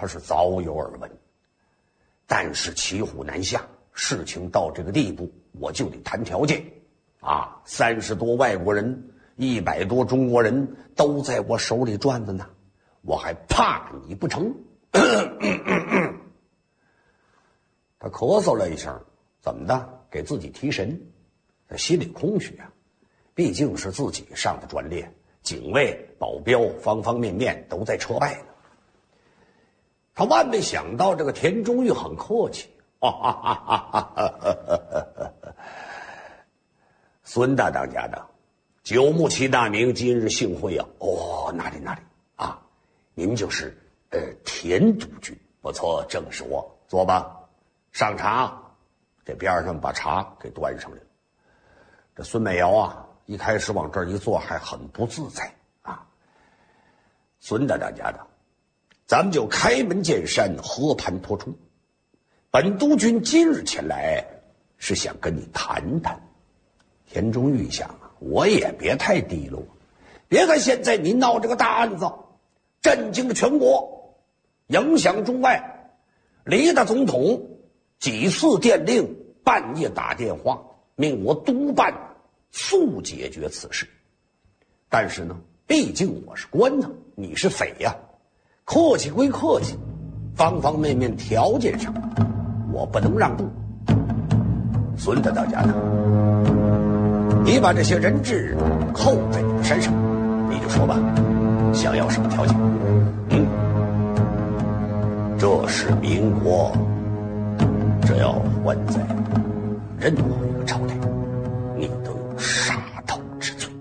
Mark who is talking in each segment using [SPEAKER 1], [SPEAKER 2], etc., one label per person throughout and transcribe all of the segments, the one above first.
[SPEAKER 1] 他是早有耳闻。但是骑虎难下，事情到这个地步，我就得谈条件啊！30多外国人，100多中国人都在我手里转着呢，我还怕你不成？他咳嗽了一声，怎么的？给自己提神，他心里空虚啊。毕竟是自己上的专列，警卫、保镖方方面面都在车外呢。他万没想到这个田中玉很客气，孙大当家的，九牧齐大明今日幸会啊！哦，哪里啊？您就是田督军，不错，正是我。坐吧，上茶。这边上把茶给端上来了。这孙美瑶啊，一开始往这儿一坐还很不自在啊。孙大当家的，咱们就开门见山，和盘托出。本督军今日前来，是想跟你谈谈。田中玉想啊，我也别太低落。别看现在你闹这个大案子，震惊了全国，影响中外。李大总统几次电令，半夜打电话，命我督办速解决此事。但是呢，毕竟我是官呢，你是匪呀，客气归客气，方方面面条件上，我不能让步。孙大当家的，你把这些人质扣在你的身上，你就说吧，想要什么条件？这是民国，这要换在任何一个朝代，你都有杀头之罪。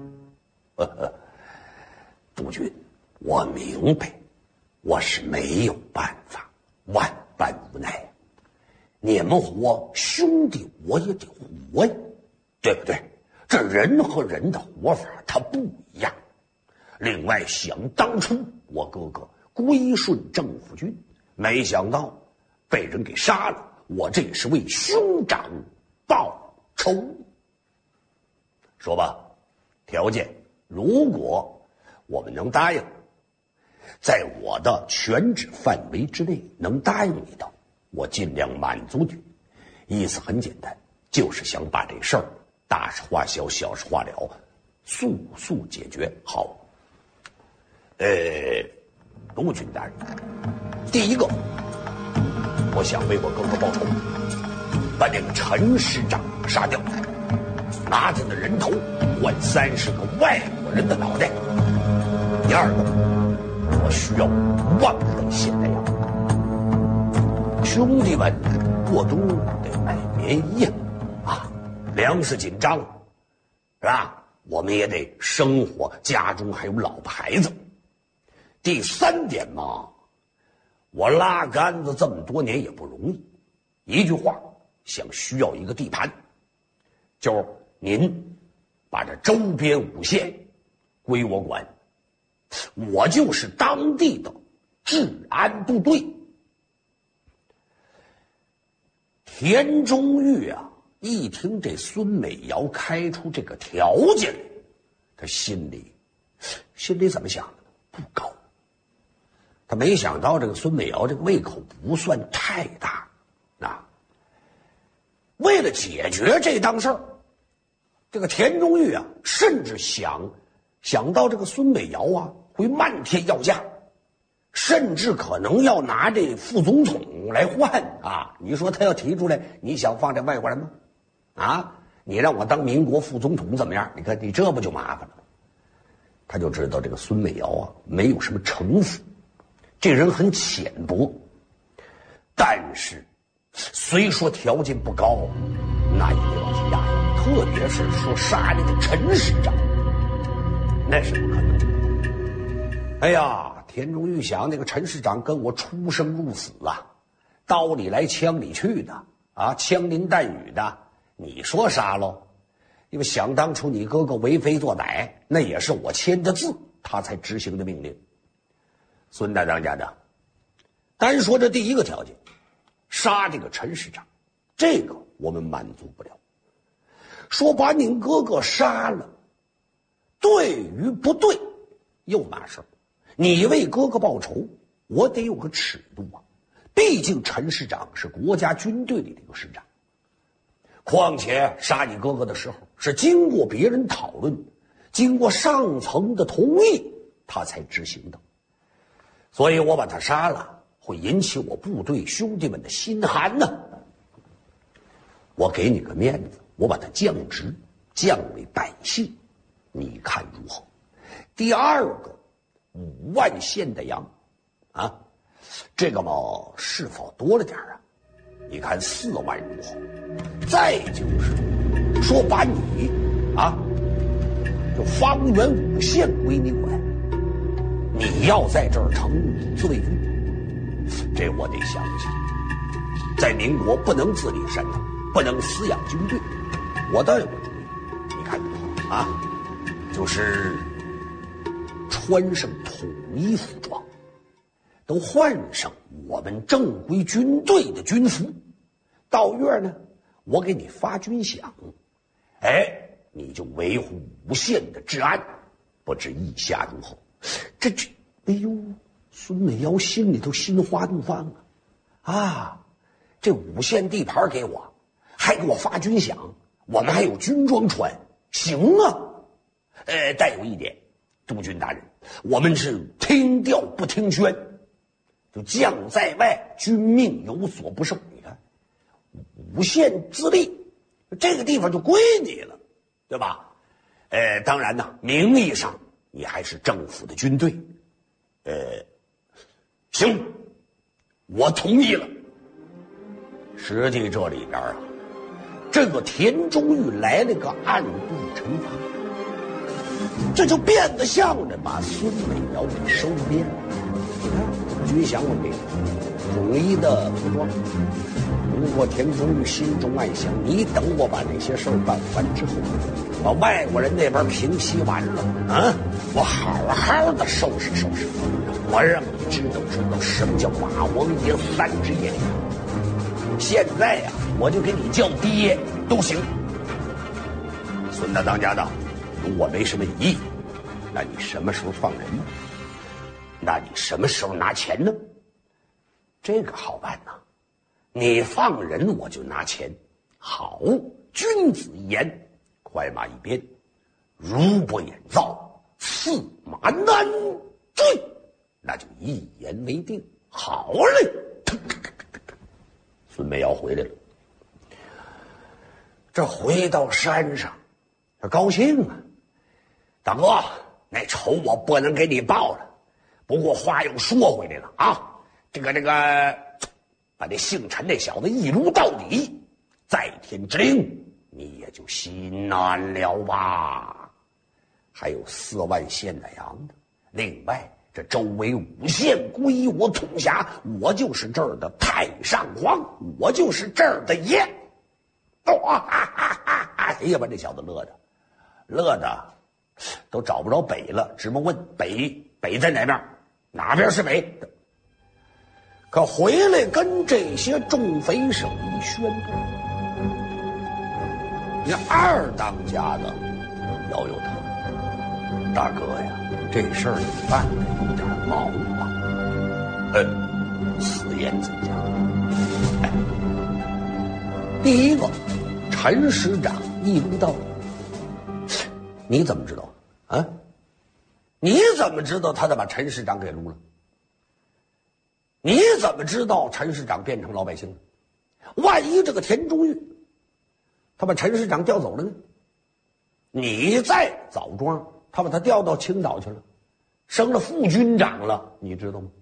[SPEAKER 1] 督军，我明白，我是没有办法，万般无奈。你们活兄弟，我也得活呀，对不对？这人和人的活法它不一样。另外，想当初我哥哥归顺政府军，没想到被人给杀了，我这也是为兄长报仇。说吧，条件，如果我们能答应，在我的权职范围之内能答应你的，我尽量满足你。意思很简单，就是想把这事儿大事化小，小事化了，速速解决。好，督军大人，第一个，我想为我哥哥报仇，把那个陈师长杀掉，拿他的人头换30个外国人的脑袋。第二个，我需要万类现代药，兄弟们过冬得买棉衣啊，粮食紧张，是吧？我们也得生活，家中还有老婆孩子。第三点嘛，我拉杆子这么多年也不容易，一句话，需要一个地盘，就是您把这周边5县归我管，我就是当地的治安部队。田中玉啊，一听这孙美瑶开出这个条件，他心里怎么想的呢？不高。他没想到这个孙美瑶这个胃口不算太大啊。为了解决这档事儿，这个田中玉啊，甚至想到这个孙美瑶啊会漫天要价，甚至可能要拿这副总统来换啊！你说他要提出来，你想放这外国人吗？啊，你让我当民国副总统怎么样？你看你这不就麻烦了？他就知道这个孙美瑶啊没有什么城府，这人很浅薄，但是虽说条件不高，那也得往下压压，特别是说杀那个陈师长，那是不可能的。哎呀，田中玉想，那个陈市长跟我出生入死啊，刀里来枪里去的啊，枪林弹雨的，你说杀喽？因为想当初你哥哥为非作歹，那也是我签的字，他才执行的命令。孙大当家的，单说这第一个条件，杀这个陈市长，这个我们满足不了。说把您哥哥杀了，对与不对又嘛事儿？你为哥哥报仇， 我得有个尺度啊。毕竟陈师长是国家军队里的一个师长，况且杀你哥哥的时候是经过别人讨论，经过上层的同意，他才执行的。所以我把他杀了，会引起我部队兄弟们的心寒呢。我给你个面子，我把他降职，降为百姓，你看如何？第二个，5万现的羊，啊，这个嘛是否多了点啊？你看4万如何？再就是说把你啊，就方圆5县归你管，你要在这儿成立自卫军，这我得想想。在民国不能自立山头，不能饲养军队，我倒有个主意，你看如何啊？就是穿上统一服装，都换上我们正规军队的军服，到月呢，我给你发军饷，哎，你就维护5县的治安，不知意下如何？这，哎呦，孙美瑶心里头心花怒放啊！这5县地盘给我，还给我发军饷，我们还有军装穿，行啊！但有一点，督军大人，我们是听调不听宣，就将在外，军命有所不受。你看，5县自立，这个地方就归你了，对吧？当然呢，名义上你还是政府的军队。行，我同意了。实际这里边啊，这个田中玉来了个暗度陈仓，这就变得像着把孙美瑶给收编了。你看，军饷我给你，统一的服装。不过田中玉心中暗想：你等我把这些事儿办完之后，把外国人那边平息完了啊，我好好的收拾收拾，我让你知道什么叫马王爷3只眼。现在呀，我就给你叫爹都行。孙大当家的，如果没什么异议，那你什么时候放人呢？那你什么时候拿钱呢？这个好办呐，你放人我就拿钱。好，君子一言，快马一鞭，如不演造，驷马难追。那就一言为定。好嘞。孙美瑶回来了，这回到山上，这高兴啊！大哥，那仇我不能给你报了，不过话又说回来了啊，这个，把那姓陈那小子一撸到底，在天之灵，你也就心安了吧？还有4万现的羊的，另外。这周围5县归我统辖，我就是这儿的太上皇，我就是这儿的爷。哎呀，把这小子乐的都找不着北了，只么问北在哪边？哪边是北？可回来跟这些众匪首一宣布，你2当家的要有他。大哥呀，这事儿你办的有点冒啊！此言怎讲？第一个，陈师长一撸到底，你怎么知道啊？你怎么知道他得把陈师长给撸了？你怎么知道陈师长变成老百姓了？万一这个田中玉他把陈师长调走了呢？你在枣庄。他把他调到青岛去了，升了副军长了，你知道吗？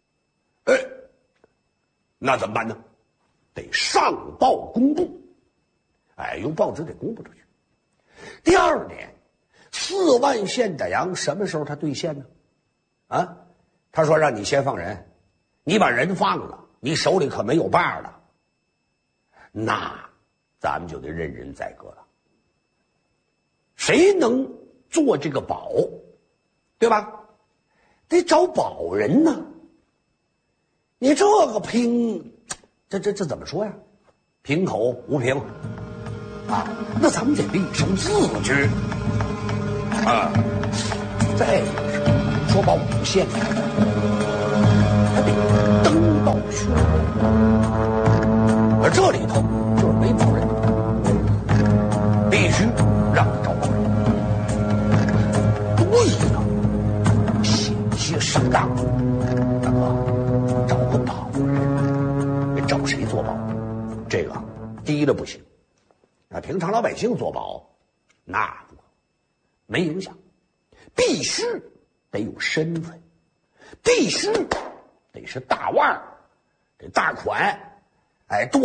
[SPEAKER 1] 那怎么办呢？得上报公布，用报纸得公布出去。第二点，4万现的羊什么时候他兑现呢？啊，他说让你先放人，你把人放了，你手里可没有把了，那咱们就得任人宰割了。谁能做这个保，对吧？得找保人呢。你这个拼，这怎么说呀？平口无凭啊，那咱们得立上字据啊。再就是说把5县，他必登报巡逻。而这里头就是没保人，必须让他找保人。对呀，险些上当。大哥，找个保人，你找谁做保？这个第一的不行。那平常老百姓做保，那不没影响，必须得有身份，必须得是大腕儿，这大款，哎，多